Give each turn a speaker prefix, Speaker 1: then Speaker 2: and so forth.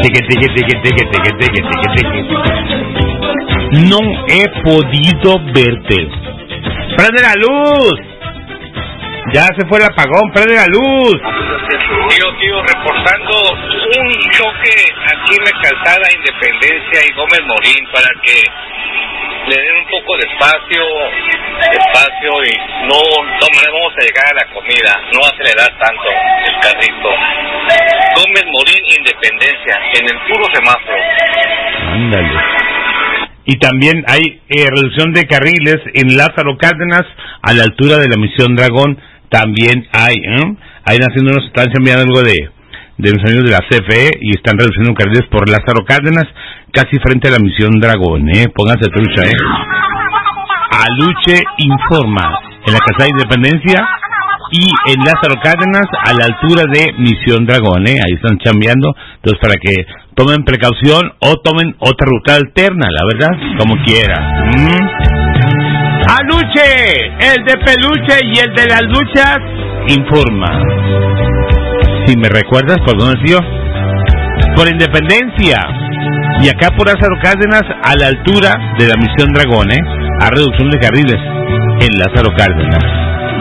Speaker 1: No he podido verte. ¡Prende la luz! Ya se fue el apagón, prende la luz.
Speaker 2: Tío, reportando un choque aquí en la calzada Independencia y Gómez Morín para que le den un poco de espacio y no vamos a llegar a la comida, no acelerar tanto el carrito. Gómez Morín Independencia, en el puro semáforo.
Speaker 1: Ándale. Y también hay reducción de carriles en Lázaro Cárdenas a la altura de la Misión Dragón. También hay, ahí haciéndonos, están enviando algo de los amigos de la CFE y están reduciendo carriles por Lázaro Cárdenas, casi frente a la Misión Dragón, pónganse trucha, Aluche informa en la Casa de Independencia y en Lázaro Cárdenas a la altura de Misión Dragón, ahí están chambeando, entonces para que tomen precaución o tomen otra ruta alterna, la verdad, como quieran. Aluche, el de peluche y el de las luchas, informa. Si me recuerdas, ¿por dónde es yo? Por Independencia. Y acá por Lázaro Cárdenas, a la altura de la Misión Dragón, a reducción de carriles en Lázaro Cárdenas.